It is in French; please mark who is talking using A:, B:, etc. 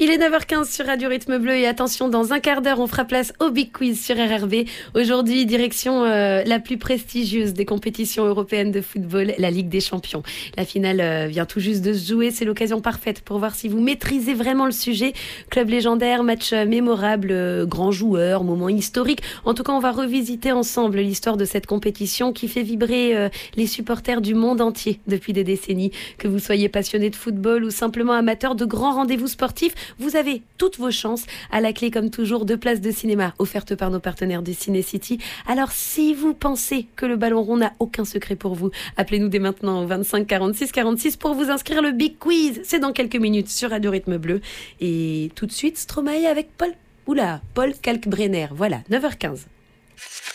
A: Il est 9h15 sur Radio Rythme Bleu et attention, dans un quart d'heure, on fera place au Big Quiz sur RRB. Aujourd'hui, direction la plus prestigieuse des compétitions européennes de football, la Ligue des Champions. La finale vient tout juste de se jouer, c'est l'occasion parfaite pour voir si vous maîtrisez vraiment le sujet. Club légendaire, match mémorable, grands joueurs, moment historique. En tout cas, on va revisiter ensemble l'histoire de cette compétition qui fait vibrer les supporters du monde entier depuis des décennies. Que vous soyez passionné de football ou simplement amateur de grands rendez-vous sportifs, vous avez toutes vos chances. À la clé, comme toujours, 2 places de cinéma offertes par nos partenaires du Ciné City. Alors, si vous pensez que le ballon rond n'a aucun secret pour vous, appelez-nous dès maintenant au 25 46 46 pour vous inscrire. Le Big Quiz, c'est dans quelques minutes sur Radio Rythme Bleu. Et tout de suite, Stromae avec Paul Kalkbrenner. Voilà, 9h15.